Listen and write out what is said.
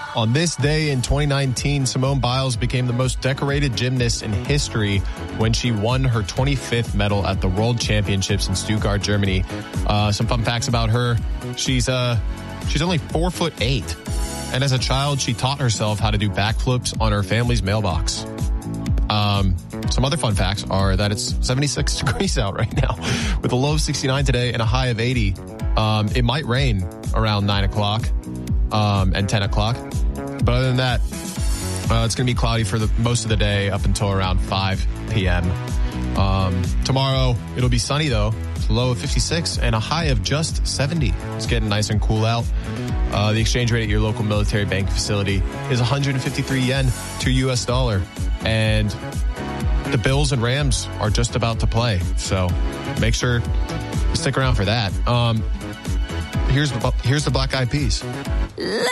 On this day in 2019, Simone Biles became the most decorated gymnast in history when she won her 25th medal at the World Championships in Stuttgart, Germany. Some fun facts about her. She's only 4'8", and as a child, she taught herself how to do backflips on her family's mailbox. Some other fun facts are that it's 76 degrees out right now with a low of 69 today and a high of 80. It might rain around 9 o'clock and 10 o'clock. But other than that, it's going to be cloudy for most of the day up until around 5 p.m. Tomorrow, it'll be sunny, though. It's a low of 56 and a high of just 70. It's getting nice and cool out. The exchange rate at your local military bank facility is 153 yen to U.S. dollar. And the Bills and Rams are just about to play. So make sure you stick around for that. Here's the Black Eyed Peas.